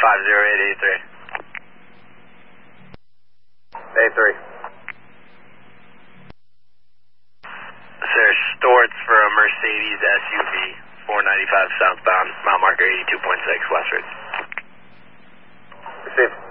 A3. Sir, Storts for a Mercedes SUV, 495 southbound, mile marker 82.6 westward. Received.